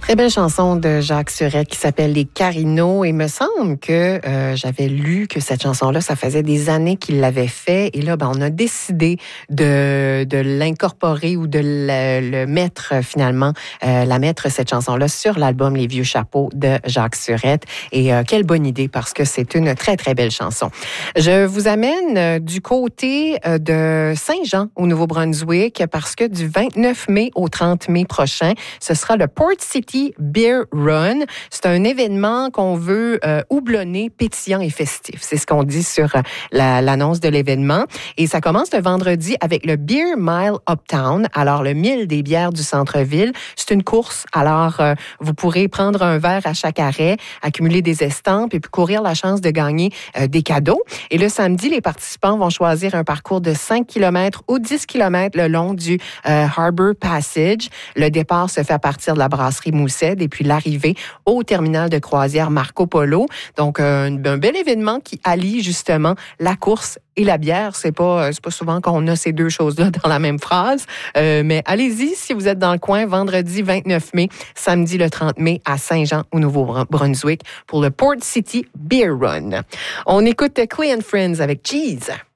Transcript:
Très belle chanson de Jacques Surette qui s'appelle Les Carino. Et il me semble que j'avais lu que cette chanson-là, ça faisait des années qu'il l'avait fait. Et là, on a décidé de l'incorporer ou de le mettre finalement, la mettre cette chanson-là sur l'album Les Vieux Chapeaux de Jacques Surette. Et quelle bonne idée parce que c'est une très, très belle chanson. Je vous amène du côté de Saint-Jean au Nouveau-Brunswick parce que du 29 mai au 30 mai prochain, ce sera le Port City Beer Run. C'est un événement qu'on veut houblonné, pétillant et festif. C'est ce qu'on dit sur l'annonce de l'événement. Et ça commence le vendredi avec le Beer Mile Uptown. Alors, le mille des bières du centre-ville. C'est une course. Alors, vous pourrez prendre un verre à chaque arrêt, accumuler des estampes et puis courir la chance de gagner des cadeaux. Et le samedi, les participants vont choisir un parcours de 5 km ou 10 km le long du Harbour Passage. Le départ se fait à partir de la brasserie Moussed et puis l'arrivée au terminal de croisière Marco Polo. Donc, un bel événement qui allie justement la course et la bière. C'est pas souvent qu'on a ces deux choses-là dans la même phrase. Mais allez-y si vous êtes dans le coin, vendredi 29 mai, samedi le 30 mai à Saint-Jean au Nouveau-Brunswick pour le Port City Beer Run. On écoute Clay and Friends avec Cheese.